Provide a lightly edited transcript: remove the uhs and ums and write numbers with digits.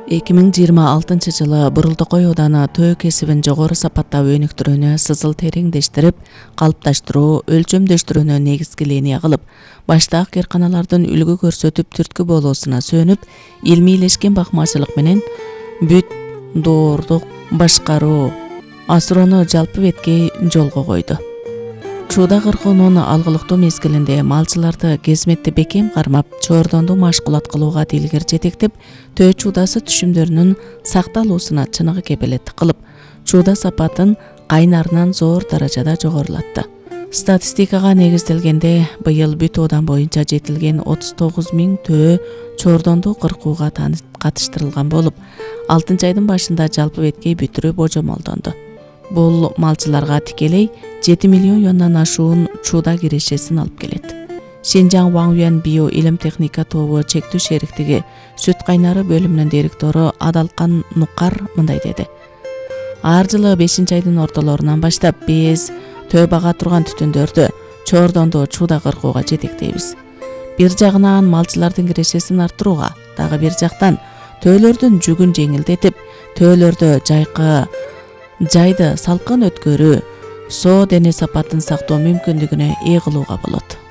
2026-жылы Бурултокой ооданы төө кесибин жогору сапаттап өнүктүрүүнү сызыл тереңдештирип, калыпташтыруу, өлчөмдөштүрүүнү негизги линия кылып, баштагы кыйрканалардын үлгү көрсөтүп түрткү болуусуна сүйөнүп, илмийлешкен бакмачылык менен бүт доордук башкаруу асыроону жалпы беткей жолго койду. Чууда кыркоонун алгылыктуу мезгилинде малчыларды кезметти бекем кармап, чоордонду машгулат кылууга дилгер жетектеп, төө чуудасы түшүмдөрүнүн сакталуусуна чыныгы кепилеттик кылып, чууда сапатын кайнарынан зор даражада жогорулатты. Статистикага негизделгенде, быйыл бүт оодан боюнча жетилген 39 000 төө чоордонду кыркууга катыштырылган болуп, 6-айдын башында жалпы беткей бүтүрүү божомолдонду. Бул малчыларга тикелей 7 миллион юандан ашуун чууда кирешесин алып келет. Шинжаң Ваңюан био илим техника тобу чектүү шериктиги сүт кайнары бөлүмүнүн директору Адалкан Нукар мындай деди. Ар жылы 5-айдын ортолорунан баштап биз төө бага турган түтүндөрдү чоордонду чууда кыркууга жетектейбиз. Бир жагынан малчылардын кирешесин арттырууга, дагы бир жактан төөлөрдүн жүгүн жеңилдетип, төөлөрдө жайды салкын өткөрүү, соо дене сапатын сактоо мүмкүндүгүнө ээ кылууга болот.